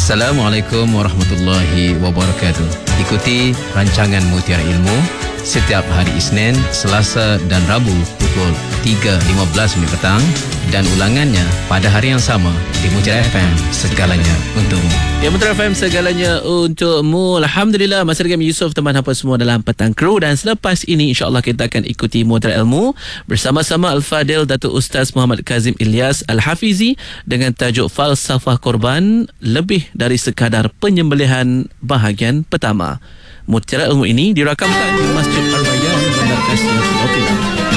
Assalamualaikum warahmatullahi wabarakatuh. Ikuti rancangan Mutiara Ilmu setiap hari Isnin, Selasa dan Rabu pukul 3.15 petang dan ulangannya pada hari yang sama di Mutiara FM, segalanya untukmu. Ya, Mutiara FM, segalanya untukmu. Alhamdulillah, masih dengan Yusof, teman hampa semua dalam petang kru, dan selepas ini insya-Allah kita akan ikuti Mutiara Ilmu bersama-sama Al-Fadil Datuk Ustaz Muhammad Kazim Ilyas Al-Hafizi dengan tajuk Falsafah Korban, lebih dari sekadar penyembelihan bahagian pertama. Mutiara Ilmu ini dirakamkan di Masjid Al-Rayyan, Bandar Kasihati Otila.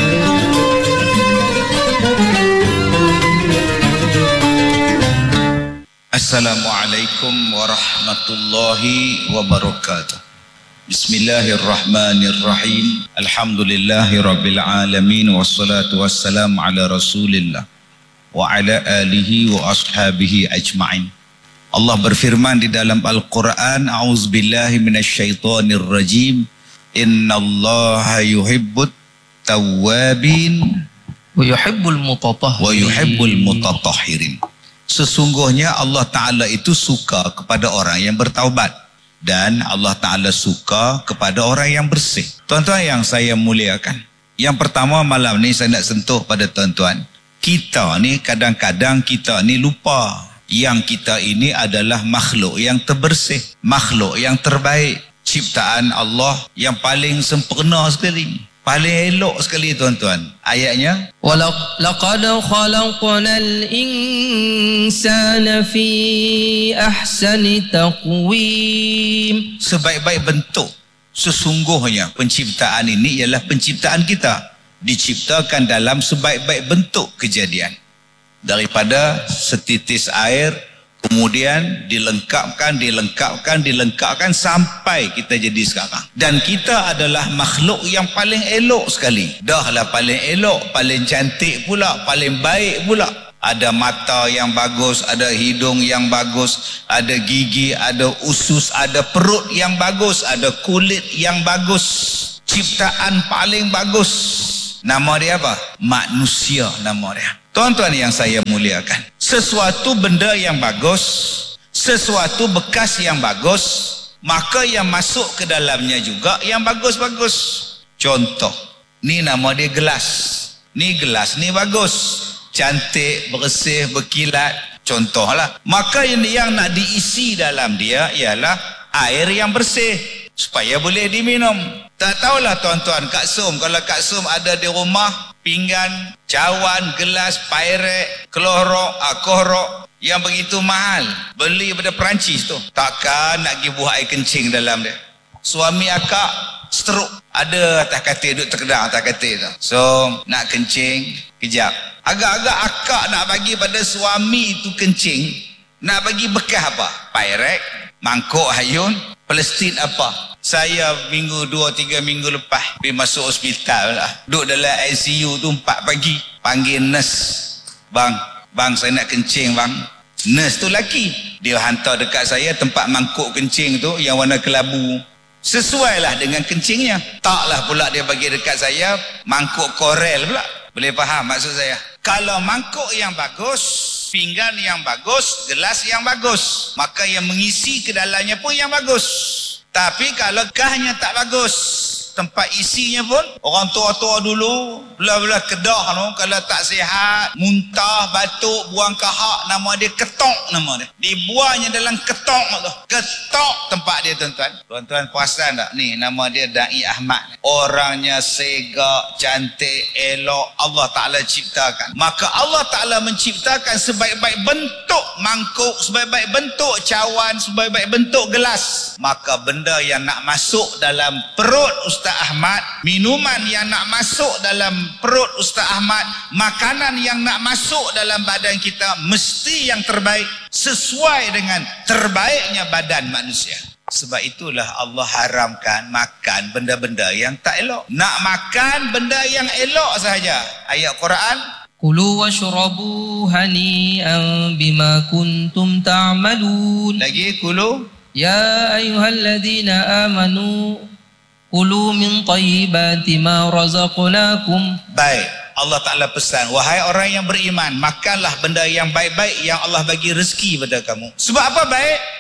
Assalamualaikum warahmatullahi wabarakatuh. Bismillahirrahmanirrahim. Alhamdulillahirabbil alamin, wassalatu wassalamu ala Rasulillah wa ala alihi wa ashabihi ajma'in. Allah berfirman di dalam Al-Quran, A'udzubillahi minasyaitonir rajim. Innallaha yuhibbut tawwabin wa yuhibbul mutatahhirin. Sesungguhnya Allah Ta'ala itu suka kepada orang yang bertaubat, dan Allah Ta'ala suka kepada orang yang bersih. Tuan-tuan yang saya muliakan, yang pertama malam ni saya nak sentuh pada tuan-tuan. Kita ni kadang-kadang kita ni lupa yang kita ini adalah makhluk yang terbersih, makhluk yang terbaik, ciptaan Allah yang paling sempurna sekali, paling elok sekali tuan-tuan. Ayatnya, walaqad khalaqnal insana fi ahsani taqwim. Sebaik-baik bentuk. Sesungguhnya penciptaan ini ialah penciptaan kita, diciptakan dalam sebaik-baik bentuk kejadian. Daripada setitis air, kemudian dilengkapkan sampai kita jadi sekarang. Dan kita adalah makhluk yang paling elok sekali. Dahlah paling elok, paling cantik pula, paling baik pula. Ada mata yang bagus, ada hidung yang bagus, ada gigi, ada usus, ada perut yang bagus, ada kulit yang bagus. Ciptaan paling bagus. Nama dia apa? Manusia nama dia. Tuan-tuan yang saya muliakan, sesuatu benda yang bagus, sesuatu bekas yang bagus, maka yang masuk ke dalamnya juga yang bagus-bagus. Contoh, ni nama dia gelas. Ni gelas ni bagus, cantik, bersih, berkilat. Contohlah. Maka yang nak diisi dalam dia ialah air yang bersih supaya boleh diminum. Tak tahulah tuan-tuan, Kak Som, kalau Kak Som ada di rumah pinggan, cawan, gelas, pairek, kelorok, korok yang begitu mahal, beli pada Perancis tu, takkan nak pergi buah air kencing dalam dia. Suami akak stroke, ada atas katil, duduk terkedang atas katil tu. So nak kencing, kejap, agak-agak akak nak bagi pada suami tu kencing, nak bagi bekas apa? Pairek, mangkuk hayun, plastik apa. Saya minggu 2-3 minggu lepas pergi masuk hospital lah, duduk dalam ICU tu 4 pagi, panggil nurse. Bang saya nak kencing bang. Nurse tu lelaki, dia hantar dekat saya tempat mangkuk kencing tu yang warna kelabu, sesuai lah dengan kencingnya. Taklah pula dia bagi dekat saya mangkuk korel pula. Boleh faham maksud saya? Kalau mangkuk yang bagus, pinggan yang bagus, gelas yang bagus, maka yang mengisi ke dalamnya pun yang bagus. Tapi kalau kahnya tak bagus, tempat isinya pun, orang tua-tua dulu belah-belah Kedah tu, kalau tak sihat, muntah, batuk, buang kahak, nama dia ketok nama dia. Dibuangnya dalam ketok tu. Ketok tempat dia tuan-tuan. Tuan-tuan perasan tak? Ni nama dia Da'i Ahmad. Orangnya segak, cantik, elok, Allah Ta'ala ciptakan. Maka Allah Ta'ala menciptakan sebaik-baik bentuk mangkuk, sebaik-baik bentuk cawan, sebaik-baik bentuk gelas. Maka benda yang nak masuk dalam perut Ustaz Ahmad, minuman yang nak masuk dalam perut Ustaz Ahmad, makanan yang nak masuk dalam badan kita mesti yang terbaik, sesuai dengan terbaiknya badan manusia. Sebab itulah Allah haramkan makan benda-benda yang tak elok. Nak makan benda yang elok sahaja. Ayat Quran, kulu washrabu hani'an bima kuntum ta'malun. Lagi kulu, ya ayyuhalladzina amanu kulu min tayyibati ma razaqnakum. Baik, Allah Ta'ala pesan, wahai orang yang beriman, makanlah benda yang baik-baik yang Allah bagi rezeki pada kamu. Sebab apa baik?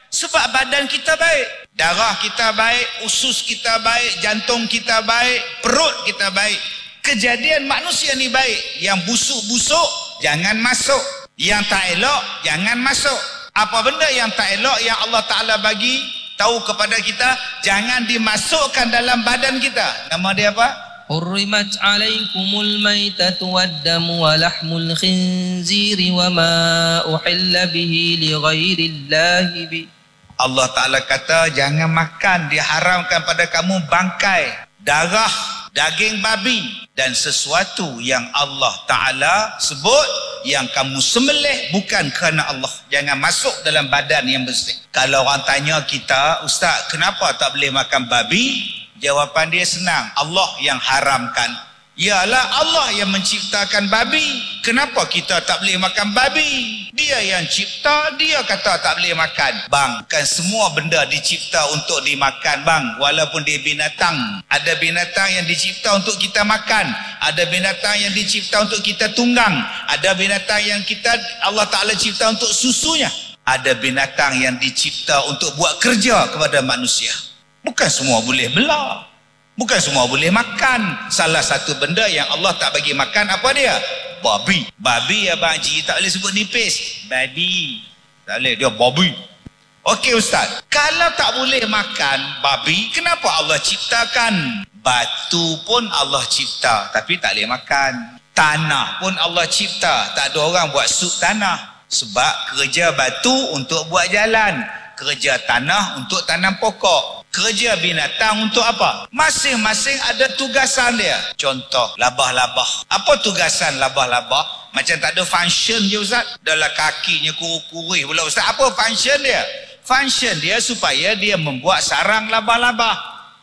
Sebab badan kita baik. Darah kita baik, usus kita baik, jantung kita baik, perut kita baik. Kejadian manusia ni baik. Yang busuk-busuk, jangan masuk. Yang tak elok, jangan masuk. Apa benda yang tak elok yang Allah Ta'ala bagi tahu kepada kita, jangan dimasukkan dalam badan kita. Nama dia apa? حرمت عليكم الميتة والدم ولحم الخنزير وما أحل به لغير الله به. Allah Ta'ala kata jangan makan, diharamkan pada kamu bangkai, darah, daging babi dan sesuatu yang Allah Ta'ala sebut yang kamu sembelih bukan kerana Allah. Jangan masuk dalam badan yang bersih. Kalau orang tanya kita, Ustaz, kenapa tak boleh makan babi? Jawapan dia senang. Allah yang haramkan. Yalah, Allah yang menciptakan babi. Kenapa kita tak boleh makan babi? Dia yang cipta, dia kata tak boleh makan. Bang, bukan semua benda dicipta untuk dimakan, bang. Walaupun dia binatang. Ada binatang yang dicipta untuk kita makan. Ada binatang yang dicipta untuk kita tunggang. Ada binatang yang Allah Ta'ala cipta untuk susunya. Ada binatang yang dicipta untuk buat kerja kepada manusia. Bukan semua boleh belah. Bukan semua boleh makan. Salah satu benda yang Allah tak bagi makan apa dia? Babi. Babi abang Haji tak boleh sebut nipis. Babi. Tak boleh, dia babi. Okey Ustaz, kalau tak boleh makan babi, kenapa Allah ciptakan? Batu pun Allah cipta, tapi tak boleh makan. Tanah pun Allah cipta, tak ada orang buat sup tanah. Sebab kerja batu untuk buat jalan, kerja tanah untuk tanam pokok, kerja binatang untuk apa? Masing-masing ada tugasan dia. Contoh, labah-labah. Apa tugasan labah-labah? Macam tak ada function je Ustaz. Dalam kakinya kurus-kurus pula Ustaz. Apa function dia? Function dia supaya dia membuat sarang labah-labah.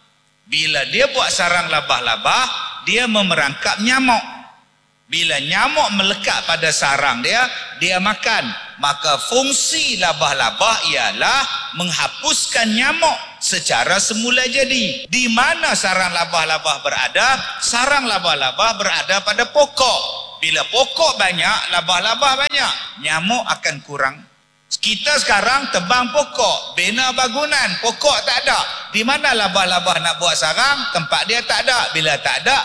Bila dia buat sarang labah-labah, dia memerangkap nyamuk. Bila nyamuk melekat pada sarang dia, dia makan. Maka fungsi labah-labah ialah menghapuskan nyamuk secara semula jadi. Di mana sarang labah-labah berada? Sarang labah-labah berada pada pokok. Bila pokok banyak, labah-labah banyak, nyamuk akan kurang. Kita sekarang tebang pokok, bina bangunan, pokok tak ada. Di mana labah-labah nak buat sarang? Tempat dia tak ada. Bila tak ada,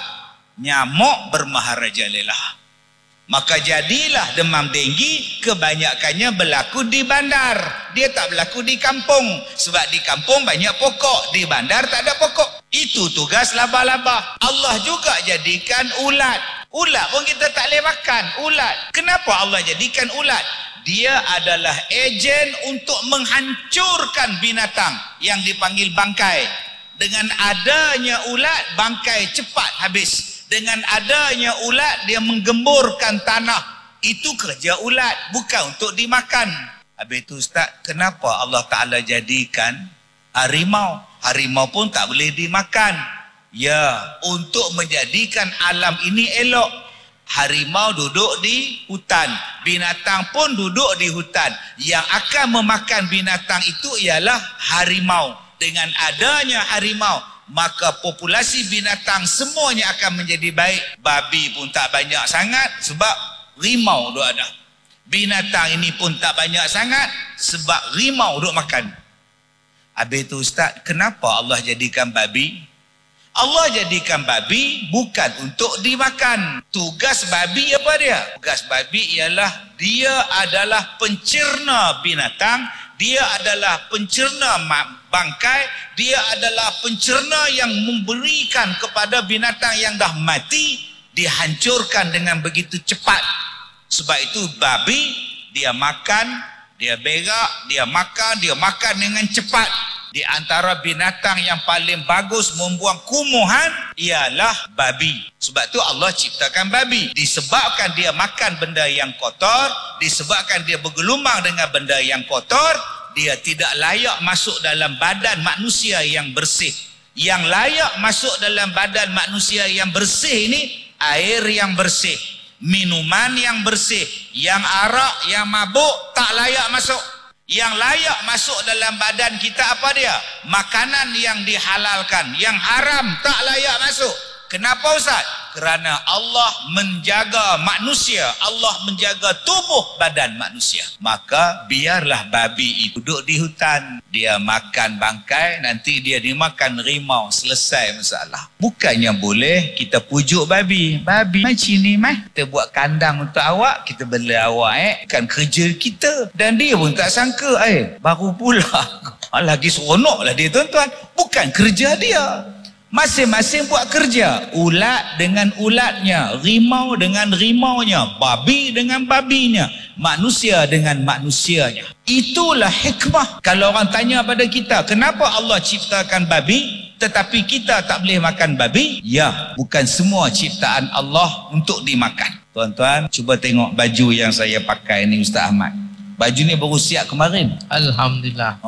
nyamuk bermaharajalela. Maka jadilah demam denggi kebanyakannya berlaku di bandar. Dia tak berlaku di kampung. Sebab di kampung banyak pokok, di bandar tak ada pokok. Itu tugas labah-labah. Allah juga jadikan ulat. Ulat pun kita tak boleh makan. Ulat. Kenapa Allah jadikan ulat? Dia adalah ejen untuk menghancurkan binatang yang dipanggil bangkai. Dengan adanya ulat, bangkai cepat habis. Dengan adanya ulat, dia menggemburkan tanah. Itu kerja ulat, bukan untuk dimakan. Habis itu Ustaz, kenapa Allah Ta'ala jadikan harimau? Harimau pun tak boleh dimakan. Ya, untuk menjadikan alam ini elok. Harimau duduk di hutan, binatang pun duduk di hutan. Yang akan memakan binatang itu ialah harimau. Dengan adanya harimau, maka populasi binatang semuanya akan menjadi baik. Babi pun tak banyak sangat sebab rimau duk ada. Binatang ini pun tak banyak sangat sebab rimau duk makan. Habis itu Ustaz, kenapa Allah jadikan babi? Allah jadikan babi bukan untuk dimakan. Tugas babi apa dia? Tugas babi ialah dia adalah pencerna binatang, dia adalah pencerna bangkai, dia adalah pencerna yang memberikan kepada binatang yang dah mati, dihancurkan dengan begitu cepat. Sebab itu babi, dia makan, dia berak, dia makan dengan cepat. Di antara binatang yang paling bagus membuang kumuhan ialah babi. Sebab tu Allah ciptakan babi. Disebabkan dia makan benda yang kotor, disebabkan dia bergelumang dengan benda yang kotor, dia tidak layak masuk dalam badan manusia yang bersih. Yang layak masuk dalam badan manusia yang bersih ini, air yang bersih, minuman yang bersih. Yang arak, yang mabuk tak layak masuk. Yang layak masuk dalam badan kita apa dia? Makanan yang dihalalkan. Yang haram tak layak masuk. Kenapa Ustaz? kerana Allah menjaga manusia, Allah menjaga tubuh badan manusia. Maka biarlah babi itu duduk di hutan, dia makan bangkai, nanti dia dimakan rimau, selesai masalah. Bukannya boleh kita pujuk babi. Babi macam ni kita buat kandang untuk awak, kita bela awak bukan kerja kita. Dan dia pun tak sangka baru pula lagi seronok lah dia tuan-tuan. Bukan kerja dia. Masing-masing buat kerja. Ulat dengan ulatnya, rimau dengan rimaunya, babi dengan babinya, manusia dengan manusianya. Itulah hikmah. Kalau orang tanya pada kita, kenapa Allah ciptakan babi tetapi kita tak boleh makan babi? Ya, bukan semua ciptaan Allah untuk dimakan. Tuan-tuan, cuba tengok baju yang saya pakai ni Ustaz Ahmad. Baju ni baru siap kemarin. Alhamdulillah.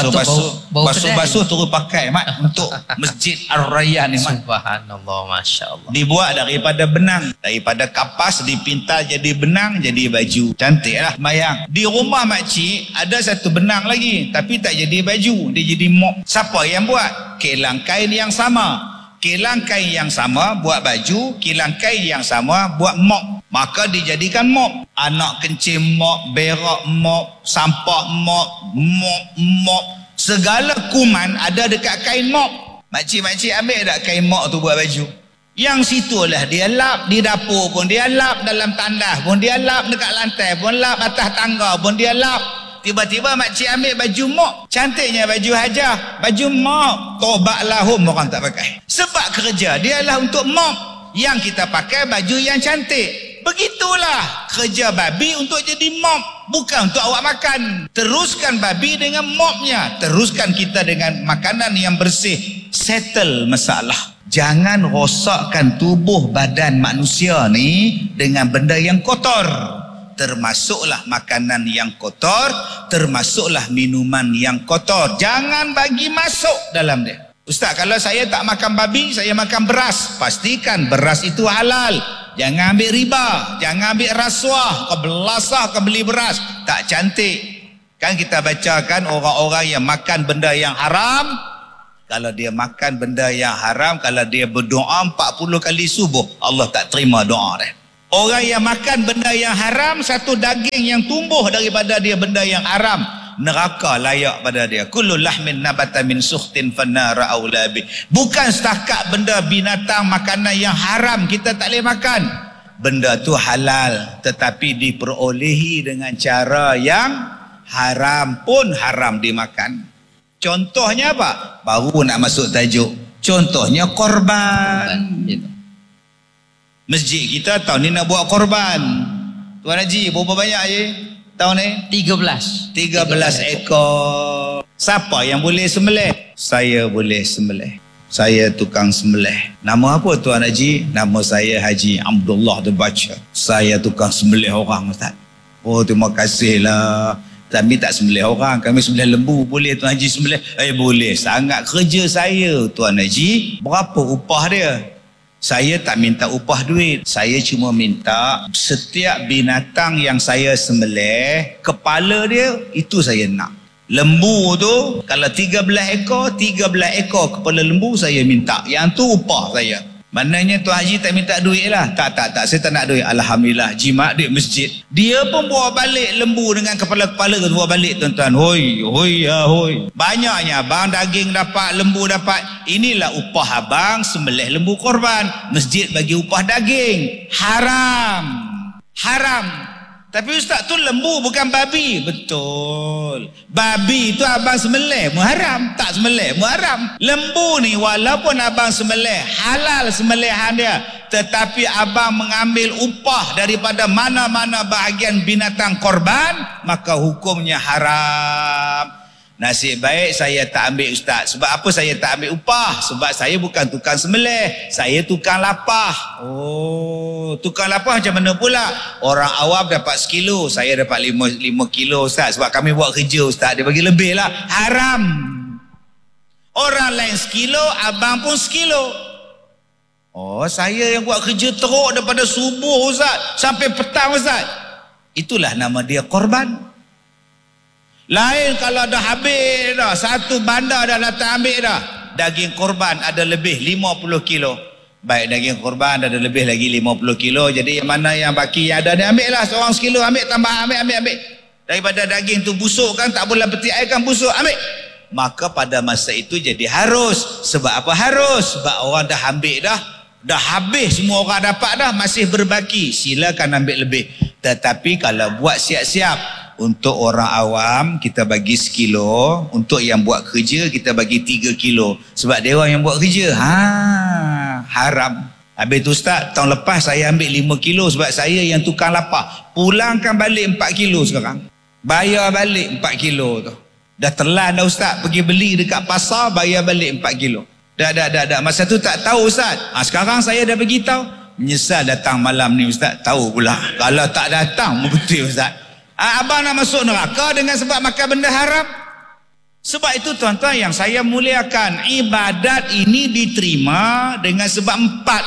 Basuh terus pakai Mat untuk Masjid Ar-Rayyan ni Mat. Subhanallah, masya-Allah. Dibuat daripada benang, daripada kapas dipintal jadi benang, jadi baju. Cantiklah bayang. Di rumah makcik ada satu benang lagi tapi tak jadi baju, dia jadi mop. Siapa yang buat? Kilang kain yang sama. Kilang kain yang sama buat baju, kilang kain yang sama buat mop. Maka dijadikan mop. Anak kencing mop, berak mop, sampah mop, mop. Segala kuman ada dekat kain mop. Makcik-makcik ambil tak kain mop tu buat baju? Yang situlah dia lap, di dapur pun dia lap, dalam tandas pun dia lap, dekat lantai pun lap, atas tangga pun dia lap. Tiba-tiba makcik ambil baju mop. Cantiknya baju hajah, baju mop. Tobat lahum orang tak pakai. Sebab kerja dia adalah untuk mop. Yang kita pakai baju yang cantik. Begitulah kerja babi untuk jadi mop, bukan untuk awak makan. Teruskan babi dengan mopnya, teruskan kita dengan makanan yang bersih. Settle masalah. Jangan rosakkan tubuh badan manusia ni dengan benda yang kotor. Termasuklah makanan yang kotor, termasuklah minuman yang kotor. Jangan bagi masuk dalam dia. Ustaz, kalau saya tak makan babi, saya makan beras. Pastikan beras itu halal. Jangan ambil riba, jangan ambil rasuah, kau belasah kau beli beras. Tak cantik. Kan kita bacakan orang-orang yang makan benda yang haram. Kalau dia makan benda yang haram, kalau dia berdoa 40 kali subuh, Allah tak terima doa dia. Orang yang makan benda yang haram, satu daging yang tumbuh daripada dia benda yang haram, neraka layak pada dia. Kullu lahmin nabata min sukhtin fannara aula bi. Bukan setakat benda binatang makanan yang haram kita tak boleh makan. Benda tu halal tetapi diperolehi dengan cara yang haram pun haram dimakan. Contohnya apa? Baru nak masuk tajuk. Contohnya korban. Masjid kita tahun ni nak buat korban. Tuan Haji, berapa banyak je tahun ni? 13 ekor. Siapa yang boleh sembelih? Saya boleh sembelih. Saya tukang sembelih. Nama apa Tuan Haji? Nama saya Haji Abdullah Baca. Saya tukang sembelih orang Ustaz. Oh, terima kasihlah. Kami tak sembelih orang, kami sembelih lembu. Boleh Tuan Haji sembelih? Boleh. Sangat kerja saya Tuan Haji. Berapa upah dia? Saya tak minta upah duit. Saya cuma minta setiap binatang yang saya sembelih, kepala dia, itu saya nak. Lembu tu, kalau 13 ekor kepala lembu saya minta. Yang tu upah saya. Maknanya Tuan Haji tak minta duit lah. Tak. Saya tak nak duit. Alhamdulillah. Jimat duit masjid. Dia pun bawa balik lembu dengan kepala-kepala tu. Bawa balik tuan-tuan. Hoi. Banyaknya abang daging dapat, lembu dapat. Inilah upah abang sembelih lembu korban. Masjid bagi upah daging. Haram. Tapi Ustaz tu lembu bukan babi. Betul. Babi tu abang sembelih muharam, tak sembelih muharam. Lembu ni walaupun abang sembelih halal sembelihan dia, tetapi abang mengambil upah daripada mana-mana bahagian binatang korban, maka hukumnya haram. Nasib baik saya tak ambil Ustaz. Sebab apa saya tak ambil upah? Sebab saya bukan tukang sembelih, saya tukang lapah. Oh, tukang lapah macam mana pula? Orang awam dapat 1 kilo, saya dapat 5 kilo Ustaz. Sebab kami buat kerja Ustaz, dia bagi lebih lah. Haram. Orang lain 1 kilo, abang pun 1 kilo. Oh, saya yang buat kerja teruk daripada subuh Ustaz sampai petang Ustaz. Itulah nama dia korban. Lain kalau dah habis dah, satu bandar dah datang ambil dah. Daging korban ada lebih 50 kilo. Baik daging korban ada lebih lagi 50 kilo. Jadi yang mana yang baki yang ada ni ambil lah, seorang sekilo ambil, tambah ambil. Daripada daging tu busuk kan, tak boleh petik air kan, busuk, ambil. Maka pada masa itu jadi harus. Sebab apa harus? Sebab orang dah ambil dah habis, semua orang dapat dah, masih berbaki, silakan ambil lebih. Tetapi kalau buat siap-siap, untuk orang awam kita bagi 1 kilo, untuk yang buat kerja kita bagi 3 kilo. Sebab dia orang yang buat kerja. Haram. Habis tu Ustaz, tahun lepas saya ambil 5 kilo sebab saya yang tukang lapar. Pulangkan balik 4 kilo sekarang. Bayar balik 4 kilo tu. Dah telan dah Ustaz, pergi beli dekat pasar, bayar balik 4 kilo. Dah. Masa tu tak tahu Ustaz. Sekarang saya dah beritahu. Menyesal datang malam ni Ustaz. Tahu pula. Kalau tak datang, betul Ustaz. Abang nak masuk neraka dengan sebab makan benda haram. Sebab itu tuan-tuan yang saya muliakan, ibadat ini diterima dengan sebab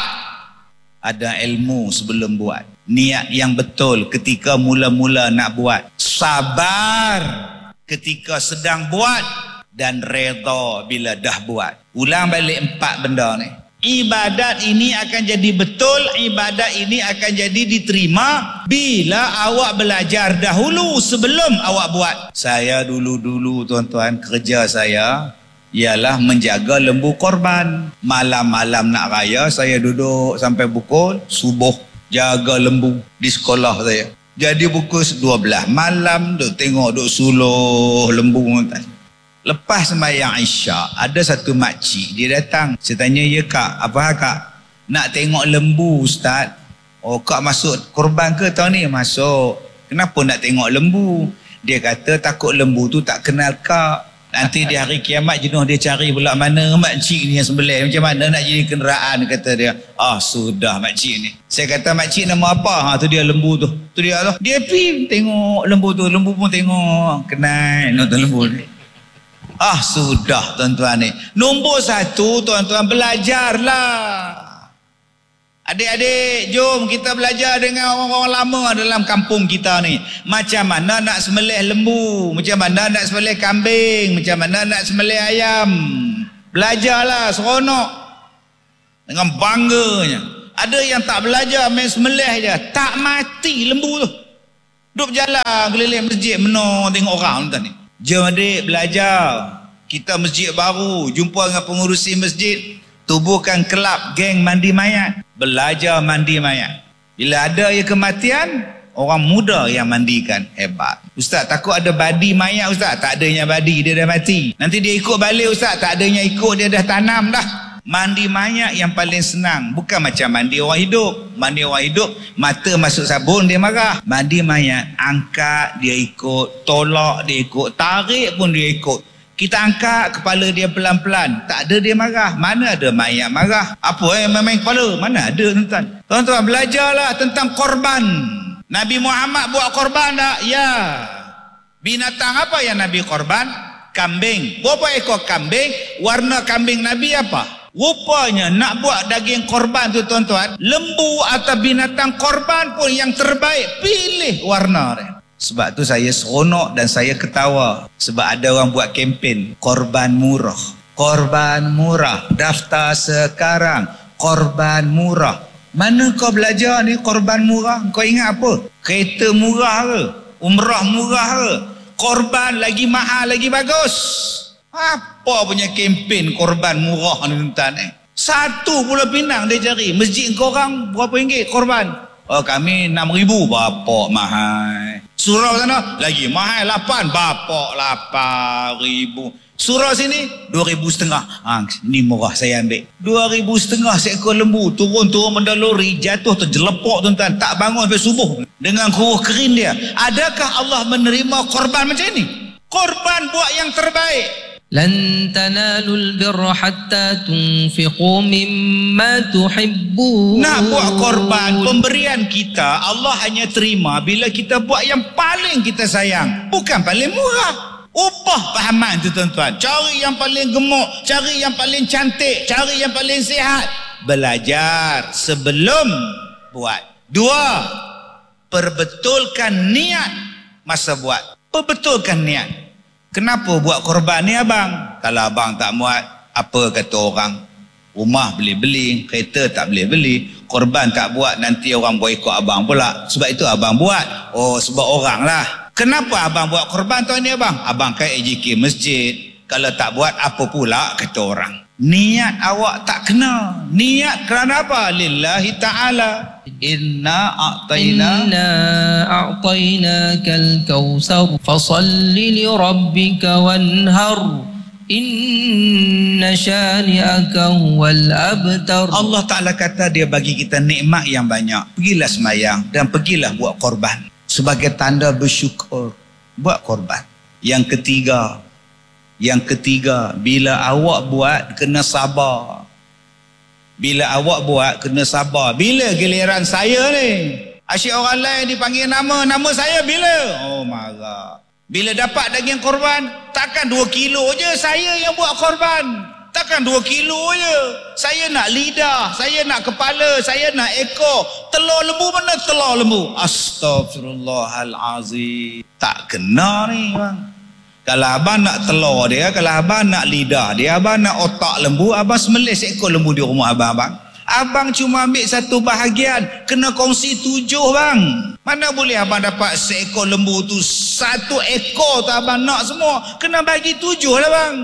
4. Ada ilmu sebelum buat, niat yang betul ketika mula-mula nak buat, sabar ketika sedang buat, dan redha bila dah buat. Ulang balik 4 benda ni. Ibadat ini akan jadi betul, ibadat ini akan jadi diterima bila awak belajar dahulu sebelum awak buat. Saya dulu tuan-tuan, kerja saya ialah menjaga lembu korban. Malam-malam nak raya saya duduk sampai pukul subuh jaga lembu di sekolah saya. Jadi pukul 12 malam duk tengok, duk suluh lembu. Lepas sembahyang Isyak, ada satu makcik, dia datang. Saya tanya, ya kak, apa kak? Nak tengok lembu Ustaz. Oh, kak masuk korban ke tahun ni? Masuk. Kenapa nak tengok lembu? Dia kata takut lembu tu tak kenal kak. Nanti di hari kiamat jenuh dia cari pula mana makcik ni yang sembelih. Macam mana nak jadi kenderaan, kata dia. Sudah makcik ni. Saya kata, makcik nama apa? Tu dia lembu tu. Tu dia tu. Dia pergi tengok lembu tu. Lembu pun tengok. Kenal nonton lembu ni. Sudah tuan-tuan ni. Nombor 1 tuan-tuan, belajarlah. Adik-adik, jom kita belajar dengan orang-orang lama dalam kampung kita ni. Macam mana nak sembelih lembu, macam mana nak sembelih kambing, macam mana nak sembelih ayam. Belajarlah, seronok. Dengan bangganya. Ada yang tak belajar, main sembelih je, tak mati lembu tu. Duduk berjalan keliling masjid, menor tengok orang tuan ni. Jom adik belajar. Kita masjid baru, jumpa dengan pengurusi masjid, tubuhkan kelab geng mandi mayat. Belajar mandi mayat. Bila ada yang kematian, orang muda yang mandikan. Hebat. Ustaz, takut ada badi mayat Ustaz. Tak adanya badi, dia dah mati. Nanti dia ikut balik Ustaz. Tak adanya ikut, dia dah tanam dah. Mandi mayat yang paling senang. Bukan macam mandi orang hidup. Mandi orang hidup, mata masuk sabun dia marah. Mandi mayat, angkat dia ikut, tolak dia ikut, tarik pun dia ikut. Kita angkat kepala dia pelan-pelan, tak ada dia marah. Mana ada mayat marah? Apa main kepala? Mana ada tuan-tuan? Tuan-tuan belajarlah tentang korban. Nabi Muhammad buat korban tak? Ya. Binatang apa yang Nabi korban? Kambing. Berapa ekor kambing? Warna kambing Nabi apa? Rupanya nak buat daging korban tu tuan-tuan, lembu atau binatang korban pun yang terbaik, pilih warna dia. Sebab tu saya seronok dan saya ketawa. Sebab ada orang buat kempen korban murah. Korban murah, daftar sekarang. Korban murah. Mana kau belajar ni korban murah? Kau ingat apa? Kereta murah ke? Umrah murah ke? Korban lagi mahal, lagi bagus. Apa punya kempen korban murah ni tuan ni? 1 Pulau Pinang dia cari. Masjid korang berapa ringgit korban? Kami 6,000. Bapak mahal. Surau sana lagi mahal 8. Bapak 8,000. Surau sini 2,500. Ni murah, saya ambil 2,500 seekor lembu. Turun mendaluri, jatuh terjelepok tuan-tuan. Tak bangun sampai subuh dengan kuruh kering dia. Adakah Allah menerima korban macam ni? Korban buat yang terbaik. لن تنالوا البر حتى تنفقوا مما تحبون. Nak buat korban, pemberian kita Allah hanya terima bila kita buat yang paling kita sayang, bukan paling murah. Upah pahaman tu tuan-tuan. Cari yang paling gemuk, cari yang paling cantik, cari yang paling sihat. Belajar sebelum buat. 2, perbetulkan niat masa buat. Perbetulkan niat. Kenapa buat korban ni abang? Kalau abang tak muat, apa kata orang? Rumah boleh beli, kereta tak boleh beli, korban tak buat, nanti orang boikot abang pula. Sebab itu abang buat. Oh, sebab orang lah. Kenapa abang buat korban tahun ni abang? Abang kan AJK masjid. Kalau tak buat, apa pula kata orang? Niat awak tak kena. Niat kerana apa? Lillahi ta'ala. Inna a'tainakal kautsar fasalli li rabbika wanhar. Inna syani'aka huwal abtar. Allah Ta'ala kata dia bagi kita nikmat yang banyak. Pergilah semayang dan pergilah buat korban. Sebagai tanda bersyukur, buat korban. Yang ketiga, bila awak buat, kena sabar. Bila awak buat, kena sabar. Bila giliran saya ni? Asyik orang lain dipanggil nama saya bila? Oh, marah. Bila dapat daging korban, takkan 2 kilo je saya yang buat korban. Takkan 2 kilo je. Saya nak lidah, saya nak kepala, saya nak ekor. Telur lembu mana telur lembu? Astaghfirullahalazim. Tak kena ni bang. Kalau abang nak telur dia, kalau abang nak lidah dia, abang nak otak lembu, abang sembelih seekor lembu di rumah abang. Abang cuma ambil satu bahagian, kena kongsi 7 bang. Mana boleh abang dapat seekor lembu tu, 1 ekor tu abang nak semua, kena bagi 7 lah bang.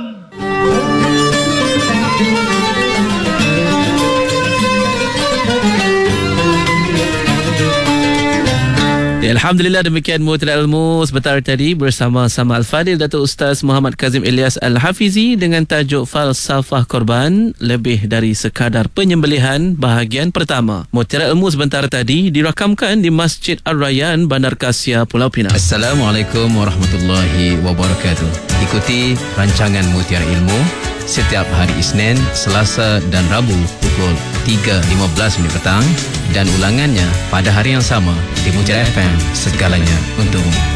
Ya, Alhamdulillah, demikian Muhtar Ilmu sebentar tadi bersama-sama Al-Fadil Datuk Ustaz Muhammad Kazim Ilyas Al-Hafizi dengan tajuk Falsafah Korban, lebih dari sekadar penyembelihan, bahagian pertama. Muhtar Ilmu sebentar tadi dirakamkan di Masjid Ar-Rayyan, Bandar Kasia, Pulau Pinang. Assalamualaikum warahmatullahi wabarakatuh. Ikuti rancangan Mutiara Ilmu setiap hari Isnin, Selasa dan Rabu pukul 3.15 petang dan ulangannya pada hari yang sama di Mutiara FM, segalanya untukmu.